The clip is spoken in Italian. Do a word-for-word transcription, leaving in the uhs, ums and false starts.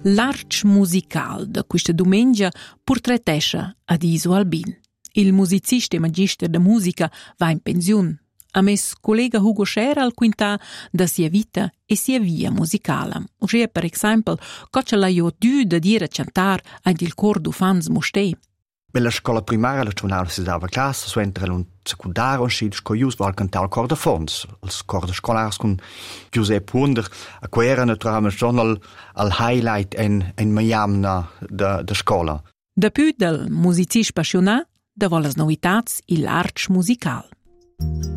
L'arch musical da questa domenica portrettescha ad Iso Albin. Il musicista e magister de musica va in pensiun. A mes collega Hugo Scher al quintà da sia vita e sia via musicala. Ossia, per esempio, cosa l'ha io dü da dire a cantar ad il cor d'ufans mostei. Bella scola primaria, la giornata si dava classe, su entra l'un secundario, si scoius va al cantare al cor de fons, als cor de scolars con Giuseppe Wunder, a cui era naturalmente schon al, al highlight en, en Miami de, de scola. Da più del musicista passionà, da volas novitats il arch musical.